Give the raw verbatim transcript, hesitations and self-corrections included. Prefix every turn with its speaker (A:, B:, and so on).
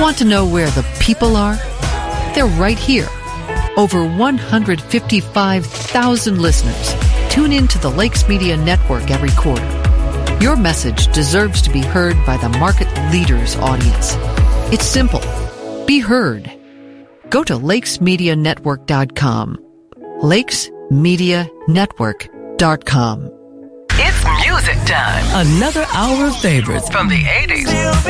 A: Want to know where the people are? They're right here. Over one hundred fifty-five thousand listeners tune in to the Lakes Media Network every quarter. Your message deserves to be heard by the market leader's audience. It's simple. Be heard. Go to lakes media network dot com. lakes media network dot com.
B: It's music time.
C: Another hour of favorites
B: From the eighties